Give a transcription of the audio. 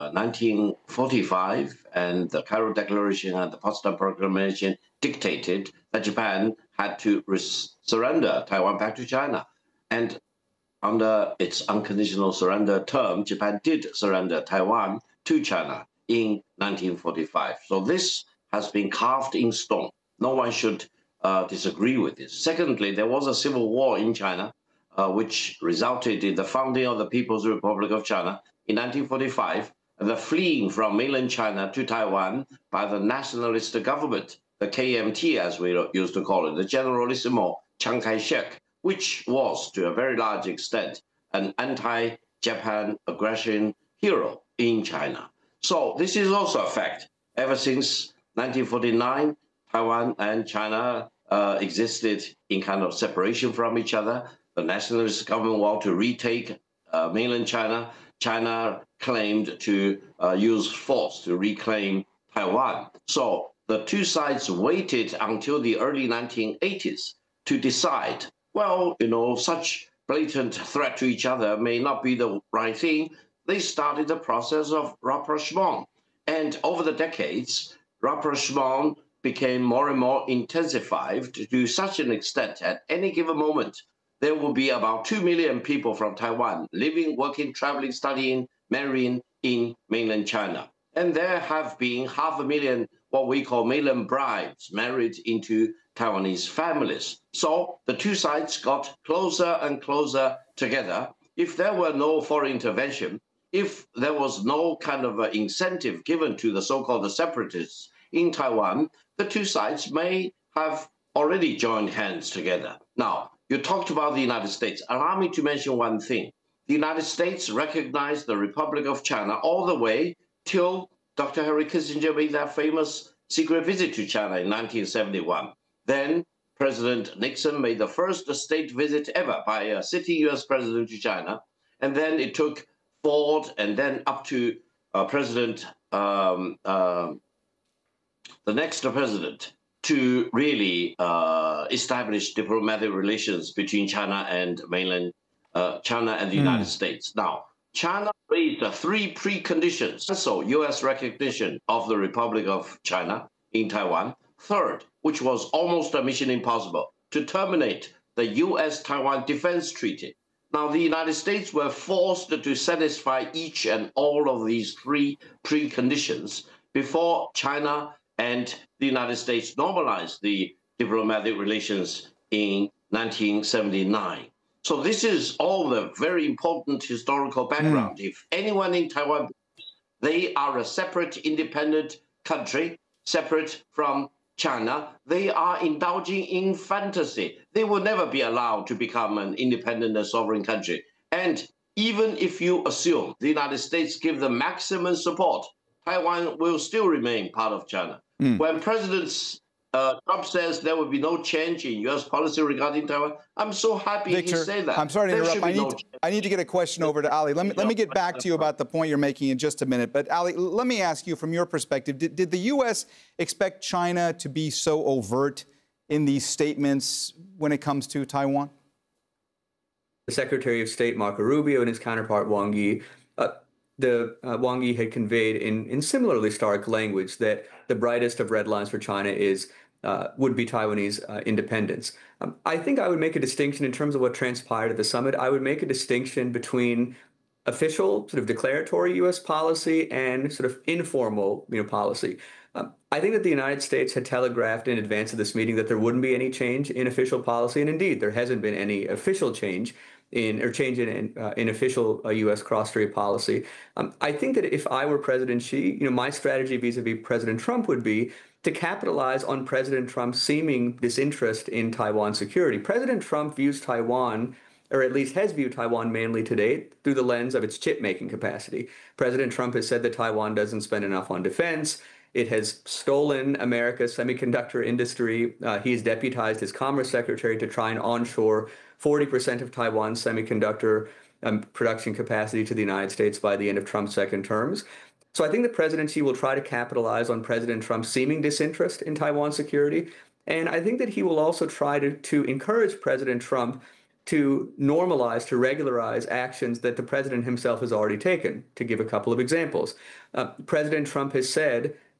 1945, and the Cairo Declaration and the Potsdam Proclamation dictated that Japan had to surrender Taiwan back to China. And under its unconditional surrender term, Japan did surrender Taiwan to China in 1945. So this has been carved in stone. No one should disagree with this. Secondly, there was a civil war in China, which resulted in the founding of the People's Republic of China in 1945, and the fleeing from mainland China to Taiwan by the nationalist government, the KMT as we used to call it, the Generalissimo Chiang Kai-shek, which was to a very large extent an anti-Japan aggression hero in China. So this is also a fact. Ever since 1949, Taiwan and China existed in kind of separation from each other. The nationalist government wanted to retake mainland China. China claimed to use force to reclaim Taiwan. So the two sides waited until the early 1980s to decide, well, you know, such blatant threat to each other may not be the right thing. They started the process of rapprochement. And over the decades, rapprochement became more and more intensified to such an extent at any given moment, there will be about 2 million people from Taiwan living, working, traveling, studying, marrying in mainland China. And there have been 500,000, what we call mainland brides, married into Taiwanese families. So the two sides got closer and closer together. If there were no foreign intervention, if there was no kind of incentive given to the so-called separatists in Taiwan, the two sides may have already joined hands together. Now, you talked about the United States. Allow me to mention one thing. The United States recognized the Republic of China all the way till Dr. Henry Kissinger made that famous secret visit to China in 1971. Then President Nixon made the first state visit ever by a sitting U.S. president to China. And then it took Ford and then up to the next president to really establish diplomatic relations between China and mainland China and the United States. Now, China raised three preconditions. So, U.S. recognition of the Republic of China in Taiwan. Third, which was almost a mission impossible, to terminate the U.S.-Taiwan Defense Treaty. Now, the United States were forced to satisfy each and all of these three preconditions before China and the United States normalized the diplomatic relations in 1979. So this is all the very important historical background. If anyone in Taiwan, they are a separate, independent country, separate from China, they are indulging in fantasy. They will never be allowed to become an independent and sovereign country. And even if you assume the United States give the maximum support, Taiwan will still remain part of China. When President Trump says there will be no change in U.S. policy regarding Taiwan, I'm so happy Victor, he said that. I'm sorry to interrupt. I need to get a question over to Ali. Let me get back to you about the point you're making in just a minute. But Ali, let me ask you from your perspective, did the U.S. expect China to be so overt in these statements when it comes to Taiwan? The Secretary of State, Marco Rubio, and his counterpart, Wang Yi, Wang Yi had conveyed in similarly stark language that the brightest of red lines for China is would be Taiwanese independence. I think I would make a distinction in terms of what transpired at the summit. I would make a distinction between official, sort of declaratory U.S. policy and sort of informal, policy. I think that the United States had telegraphed in advance of this meeting that there wouldn't be any change in official policy, and indeed, there hasn't been any official change in official U.S. cross-strait policy. I think that if I were President Xi, my strategy vis-a-vis President Trump would be to capitalize on President Trump's seeming disinterest in Taiwan security. President Trump views Taiwan, or at least has viewed Taiwan mainly to date, through the lens of its chip-making capacity. President Trump has said that Taiwan doesn't spend enough on defense. It has stolen America's semiconductor industry. He has deputized his Commerce Secretary to try and onshore 40% of Taiwan's semiconductor production capacity to the United States by the end of Trump's second terms. So I think the presidency will try to capitalize on President Trump's seeming disinterest in Taiwan security. And I think that he will also try to encourage President Trump to normalize, to regularize actions that the president himself has already taken. To give a couple of examples, President Trump has said